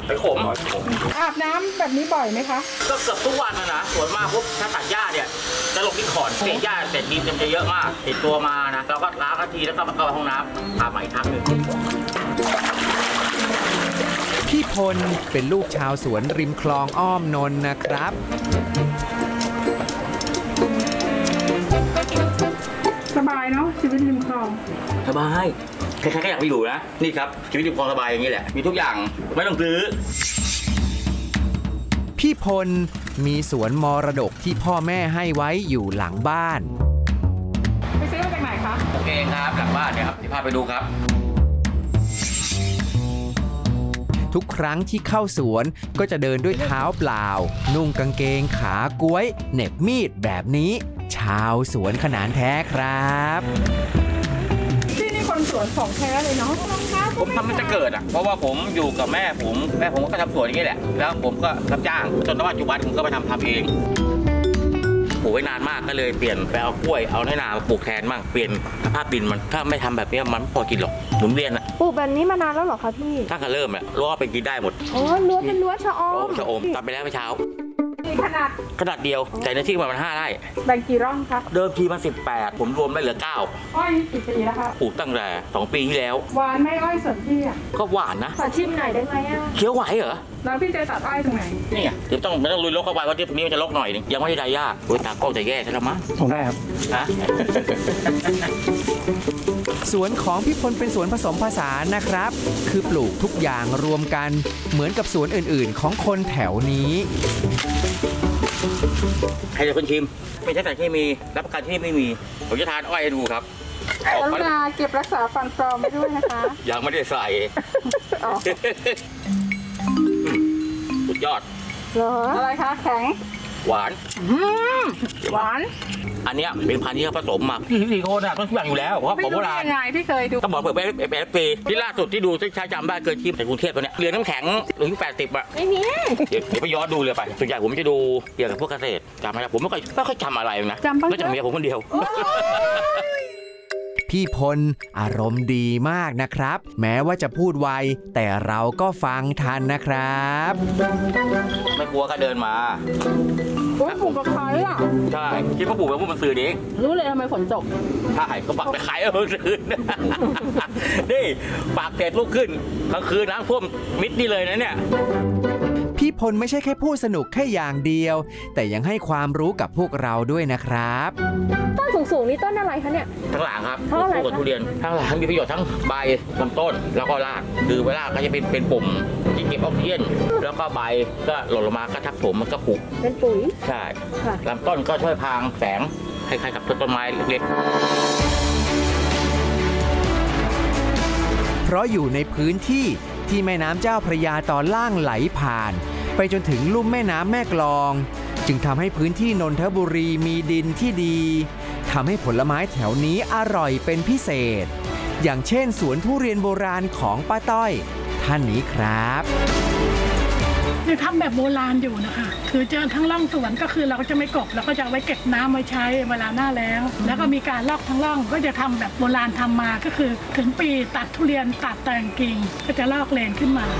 ไปขมอาบน้ำแบบนี้บ่อยไหมคะก็เกือบทุกวันนะส่วนมากพวกถ้าตัดหญ้าเนี่ยจะลงที่ขอนเศษหญ้าเศษดินจะเยอะมากติดตัวมานะเราก็ล้างทีแล้วก็มาเข้าห้องน้ำพาใหม่ครั้งหนึ่งพี่พลเป็นลูกชาวสวนริมคลองอ้อมนนท์นะครับสบายเนาะชีวิตริมคลองสบายใครๆก็อยากไปอยู่นะนี่ครับชีวิตริมคลองสบายอย่างนี้แหละมีทุกอย่างไม่ต้องซื้อพี่พลมีสวนมรดกที่พ่อแม่ให้ไว้อยู่หลังบ้านไปซื้อมาจากไหนคะโอเคครับหลังบ้านเนี่ยครับที่พาไปดูครับทุกครั้งที่เข้าสวนก็จะเดินด้วยเท้าเปล่านุ่งกางเกงขาก้วยเหน็บมีดแบบนี้ชาวสวนขนานแท้ครับที่นี่คนสวนของแท้เลยเนาะผมทำมันจะเกิดเพราะว่าผมอยู่กับแม่ผมก็ทำสวนอย่างนี้แหละแล้วผมก็รับจ้างจนปัจจุบันผมก็มาทำเองปลูกไว้นานมากก็เลยเปลี่ยนไปเอากล้วยเอาในนามาปลูกแทนมั่งเปลี่ยนสภาพดินมันถ้าไม่ทำแบบนี้มันพอกินหรอกหมุนเวียนปลูกแบบนี้มานานแล้วหรอคะพี่ถ้าเริ่มรั้วเป็นกินได้หมดอ๋อรั้วเป็นรั้วชะอมตัดไปแล้วเมื่อเช้าขนาดเดียวแต่ในที่มัน5 ไร่แบ่งกี่ร่องคะเดิมทีมัน18ผมรวมได้เหลือ9 อ้อยกี่ปีแล้วคะปลูกตั้งแต่2 ปีที่แล้วหวานไม่อ้อยสวนพี่ก็หวานนะขอชิมหน่อยได้ไหมเคี้ยวไหวเหรอแล้วพี่จะตัดอ้อยตรงไหนนี่ไงเดี๋ยวไม่ต้องลุยลกเข้าไปเพราะที่นี้มันจะลกหน่อยนึงยังไม่ได้ยากโอ้ยตากล้องจะแย่ใช่ไหมมั้งผมได้ครับสวนของพี่พลเป็นสวนผสมผสานนะครับคือปลูกทุกอย่างรวมกันเหมือนกับสวนอื่นๆของคนแถวนี้ให้ทุกคนชิมไม่ใช่สารเคมีรับประกันที่ไม่มีผมจะทานอ้อยให้ดูครับกรุณาเก็บรักษาฟันปลอมไว้ด้วยนะคะยังไม่ได้ใส่สุดยอดอะไรคะแข็งหวานหวานอันนี้เป็นพันธุ์ที่เขาผสมมาที่โคนต้องทุกอย่างอยู่แล้วเพราะของโบราณยังไงพี่เคยดูต้องบอกเปิดไปปีที่ล่าสุดที่ดูที่ใช้จำได้เกิดชิมในกรุงเทพตัวเนี้ยเรือน้ำแข็งหรือ80 ไม่มีเดี๋ยวไปย้อนดูเลยไปส่วนใหญ่ผมจะดูเกี่ยวกับพวกเกษตรจำไม่ได้ผมไม่ค่อยจำอะไรนะก็จำเมียผมคนเดียวพี่พลอารมณ์ดีมากนะครับแม้ว่าจะพูดไวแต่เราก็ฟังทันนะครับไม่กลัวก็เดินมาปลูกกับใครใช่คิดว่าปลูกแบบพวกมันซื้อเองรู้เลยทำไมฝนตกใช่ก็ปักไปขายซื้อนี่ปากเสร็จลุกขึ้นกลางคืนน้ำท่วมมิดนี่เลยนะเนี่ยพี่พลไม่ใช่แค่พูดสนุกแค่อย่างเดียวแต่ยังให้ความรู้กับพวกเราด้วยนะครับต้นสูงๆนี่ต้นอะไรคะเนี่ยทั้งหลังครับปลูกกับทุเรียนทั้งหลังมีประโยชน์ทั้งใบลำต้นแล้วก็รากคือเวลาก็จะเป็นปุ่มที่เก็บออกซิเจนแล้วก็ใบก็หล่นลงมาก็ทับถมมันก็ผุเป็นปุ๋ยใช่ลำต้นก็ช่วยพรางแสงคล้ายๆกับต้นไม้เล็กเพราะอยู่ในพื้นที่ที่แม่น้ำเจ้าพระยาตอนล่างไหลผ่านไปจนถึงลุ่มแม่น้ำแม่กลองจึงทำให้พื้นที่นนทบุรีมีดินที่ดีทำให้ผลไม้แถวนี้อร่อยเป็นพิเศษอย่างเช่นสวนทุเรียนโบราณของป้าต้อยท่านนี้ครับคือทำแบบโบราณอยู่นะคะคือเจอทั้งร่องสวนก็คือเราก็จะไม่กบเราก็จะไว้เก็บน้ำไว้ใช้เวลาหน้าแล้งแล้วก็มีการลอกทั้งร่องก็จะทำแบบโบราณทำมาก็คือถึงปีตัดทุเรียนตัดแต่งกิ่งก็จะลอกเลนขึ้นมา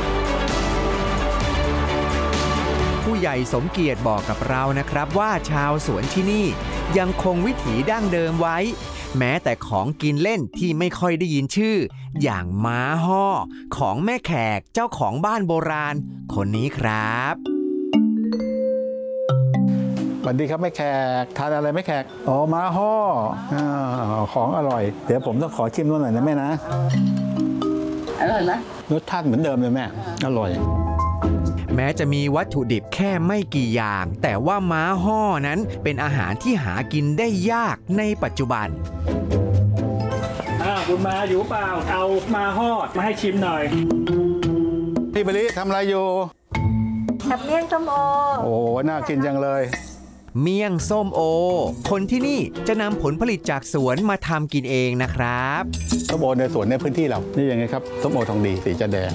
ผู้ใหญ่สมเกียรติบอกกับเรานะครับว่าชาวสวนที่นี่ยังคงวิถีดั้งเดิมไว้แม้แต่ของกินเล่นที่ไม่ค่อยได้ยินชื่ออย่างม้าห่อของแม่แขกเจ้าของบ้านโบราณคนนี้ครับสวัสดีครับแม่แขกทานอะไรแม่แขกม้าห่อของอร่อยเดี๋ยวผมต้องขอชิมด้วยหน่อยนะแม่นะอร่อยไหมรสชาติเหมือนเดิมเลยแม่อร่อยแม้จะมีวัตถุดิบแค่ไม่กี่อย่างแต่ว่าม้าห่อนั้นเป็นอาหารที่หากินได้ยากในปัจจุบันคุณมาอยู่เปล่าเอามาห่อมาให้ชิมหน่อยพี่มะลิทำอะไรอยู่ทำเมี่ยงส้มโอโอ้น่ากินจังเลยเมี่ยงส้มโอคนที่นี่จะนำผลผลิตจากสวนมาทำกินเองนะครับส้มโอในสวนในพื้นที่เรานี่ยังไงครับส้มโอทองดีสีจะแดง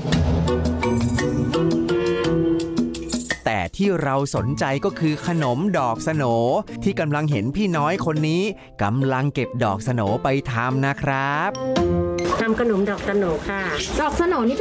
แต่ที่เราสนใจก็คือขนมดอกสโหนที่กำลังเห็นพี่น้อยคนนี้กำลังเก็บดอกสโหนไปทำนะครับทำขนมดอกสโหนค่ะดอกสโหนนี่